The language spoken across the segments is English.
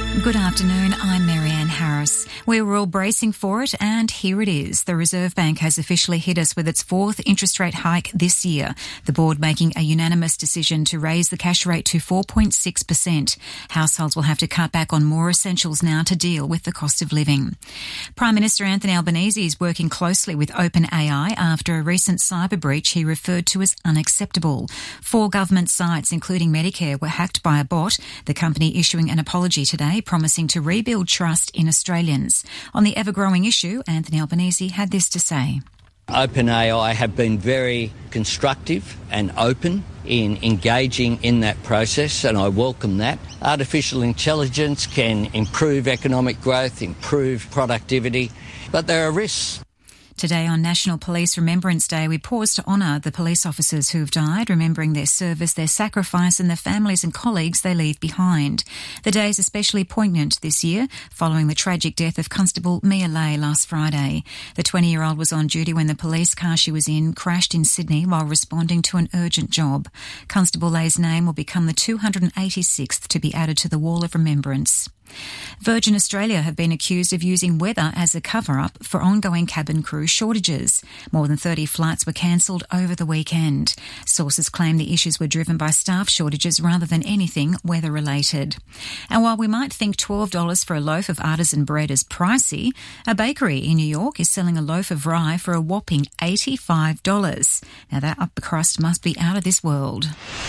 Good afternoon, I'm Marianne Harris. We were all bracing for it, and here it is. The Reserve Bank has officially hit us with its fourth interest rate hike this year, the board making a unanimous decision to raise the cash rate to 4.6%. Households will have to cut back on more essentials now to deal with the cost of living. Prime Minister Anthony Albanese is working closely with OpenAI after a recent cyber breach he referred to as unacceptable. 4 government sites, including Medicare, were hacked by a bot, the company issuing an apology today, promising to rebuild trust in Australians. On the ever-growing issue, Anthony Albanese had this to say. OpenAI have been very constructive and open in engaging in that process, and I welcome that. Artificial intelligence can improve economic growth, improve productivity, but there are risks. Today on National Police Remembrance Day, we pause to honour the police officers who've died, remembering their service, their sacrifice and the families and colleagues they leave behind. The day is especially poignant this year, following the tragic death of Constable Mia Lay last Friday. The 20-year-old was on duty when the police car she was in crashed in Sydney while responding to an urgent job. Constable Lay's name will become the 286th to be added to the Wall of Remembrance. Virgin Australia have been accused of using weather as a cover-up for ongoing cabin crew shortages. More than 30 flights were cancelled over the weekend. Sources claim the issues were driven by staff shortages rather than anything weather-related. And while we might think $12 for a loaf of artisan bread is pricey, a bakery in New York is selling a loaf of rye for a whopping $85. Now that upper crust must be out of this world.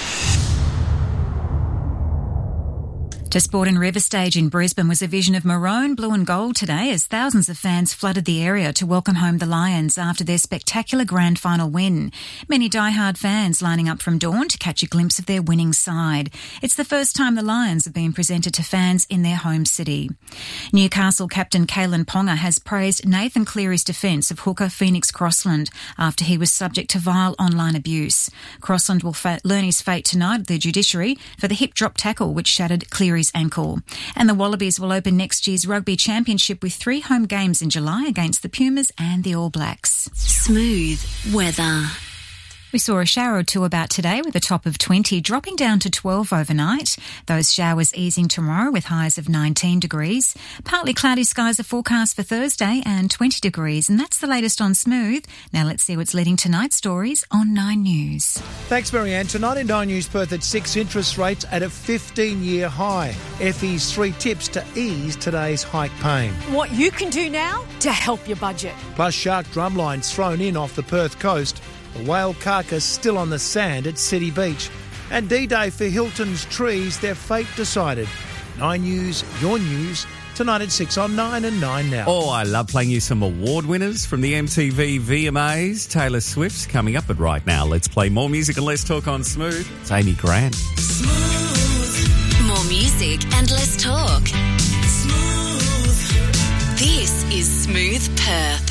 To sport and River Stage in Brisbane was a vision of maroon, blue and gold today as thousands of fans flooded the area to welcome home the Lions after their spectacular grand final win. Many die-hard fans lining up from dawn to catch a glimpse of their winning side. It's the first time the Lions have been presented to fans in their home city. Newcastle captain Kalen Ponga has praised Nathan Cleary's defence of hooker Phoenix Crossland after he was subject to vile online abuse. Crossland will learn his fate tonight at the judiciary for the hip drop tackle which shattered Cleary's ankle. And the Wallabies will open next year's Rugby Championship with 3 home games in July against the Pumas and the All Blacks. Smooth weather. We saw a shower or two about today with a top of 20, dropping down to 12 overnight. Those showers easing tomorrow with highs of 19 degrees. Partly cloudy skies are forecast for Thursday and 20 degrees. And that's the latest on Smooth. Now let's see what's leading tonight's stories on 9 News. Thanks, Marianne. Tonight in 9 News, Perth at 6, interest rates at a 15-year high. FE's 3 tips to ease today's hike pain. What you can do now to help your budget. Plus shark drumlines thrown in off the Perth coast. A whale carcass still on the sand at City Beach. And D-Day for Hilton's trees, their fate decided. 9 News, your news, tonight at 6 on 9 and 9 now. Oh, I love playing you some award winners from the MTV VMAs. Taylor Swift's coming up, but right now let's play more music and less talk on Smooth. It's Amy Grant. Smooth. More music and less talk. Smooth. This is Smooth Perth.